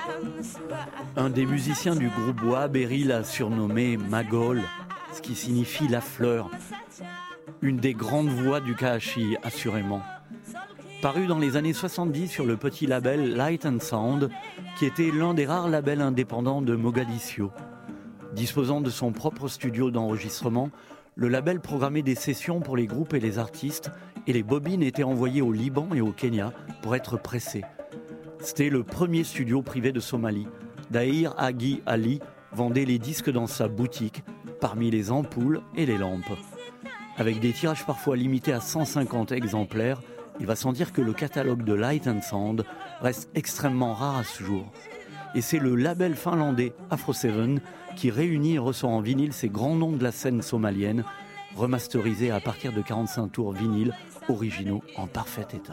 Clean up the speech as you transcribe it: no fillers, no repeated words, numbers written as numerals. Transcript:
Un des musiciens du groupe Wah-Berry l'a surnommé Magol, ce qui signifie la fleur. Une des grandes voix du Kaachi, assurément. Paru dans les années 70 sur le petit label Light and Sound, qui était l'un des rares labels indépendants de Mogadiscio. Disposant de son propre studio d'enregistrement, le label programmait des sessions pour les groupes et les artistes, et les bobines étaient envoyées au Liban et au Kenya pour être pressées. C'était le premier studio privé de Somalie. Dahir Agi Ali vendait les disques dans sa boutique, parmi les ampoules et les lampes. Avec des tirages parfois limités à 150 exemplaires, il va sans dire que le catalogue de Light and Sound reste extrêmement rare à ce jour. Et c'est le label finlandais Afro 7 qui réunit et ressort en vinyle ces grands noms de la scène somalienne, remasterisés à partir de 45 tours vinyle originaux en parfait état.